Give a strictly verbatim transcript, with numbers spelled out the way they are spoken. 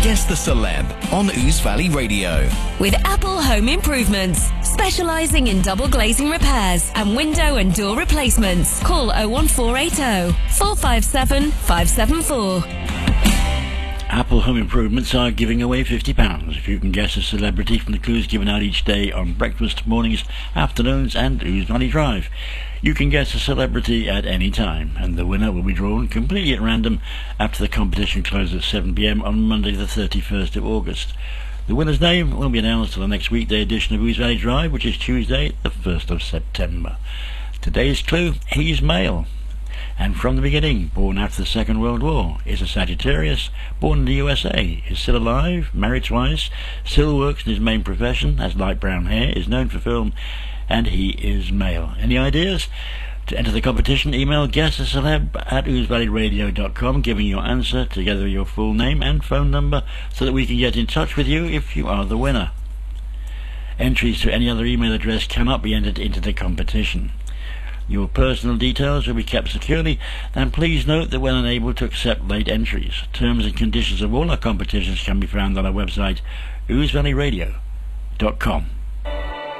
Guess the Celeb on Ouse Valley Radio. With Apple Home Improvements, specialising in double glazing repairs and window and door replacements. Call oh one four eight oh, four five seven, five seven four. Apple Home Improvements are giving away fifty pounds if you can guess a celebrity from the clues given out each day on breakfast, mornings, afternoons and Ouse Valley Drive. You can guess a celebrity at any time, and the winner will be drawn completely at random after the competition closes at seven p m on Monday the thirty-first of August. The winner's name will be announced on the next weekday edition of Ouse Valley Drive, which is Tuesday the first of September. Today's clue, he's male. And from the beginning, born after the Second World War, is a Sagittarius, born in the U S A, is still alive, married twice, still works in his main profession, has light brown hair, is known for film, and he is male. Any ideas? To enter the competition, email guesstheceleb at ouse valley radio dot com, giving your answer together with your full name and phone number so that we can get in touch with you if you are the winner. Entries to any other email address cannot be entered into the competition. Your personal details will be kept securely, and please note that we're unable to accept late entries. Terms and conditions of all our competitions can be found on our website, ouse valley radio dot com.